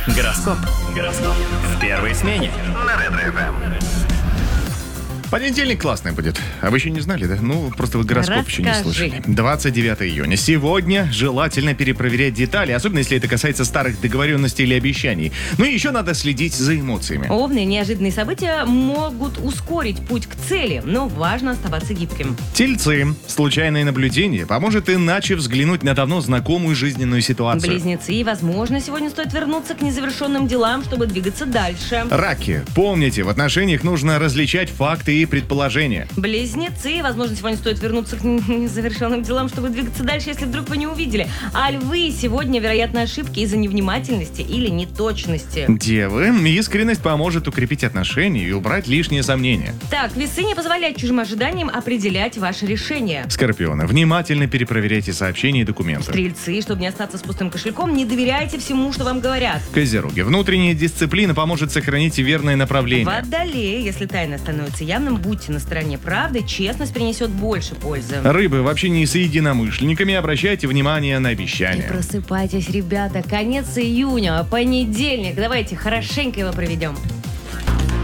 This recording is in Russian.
Гороскоп. В первой смене. На Ретро-ФМ. Понедельник классный будет. А вы еще не знали, да? Ну, просто вы гороскоп еще не Расскажи. слышали. 29 июня. Сегодня желательно перепроверять детали, особенно если это касается старых договоренностей или обещаний. Ну и еще надо следить за эмоциями. Овны, неожиданные события могут ускорить путь к цели, но важно оставаться гибким. Тельцы. Случайное наблюдение поможет иначе взглянуть на давно знакомую жизненную ситуацию. Близнецы, возможно, сегодня стоит вернуться к незавершенным делам, чтобы двигаться дальше. Раки. Помните, в отношениях нужно различать факты и предположения. Близнецы, возможно, сегодня стоит вернуться к незавершенным делам, чтобы двигаться дальше, если вдруг вы не увидели. А львы, сегодня, вероятно, ошибки из-за невнимательности или неточности. Девы. Искренность поможет укрепить отношения и убрать лишние сомнения. Так, весы, не позволяют чужим ожиданиям определять ваши решения. Скорпионы. Внимательно перепроверяйте сообщения и документы. Стрельцы, чтобы не остаться с пустым кошельком, не доверяйте всему, что вам говорят. Козероги. Внутренняя дисциплина поможет сохранить верное направление. Водолеи, если тайна становится явным, будьте на стороне правды, честность принесет больше пользы. Рыбы. В общении с единомышленниками обращайте внимание на И обещания. просыпайтесь, ребята, конец июня, понедельник, давайте хорошенько его проведем.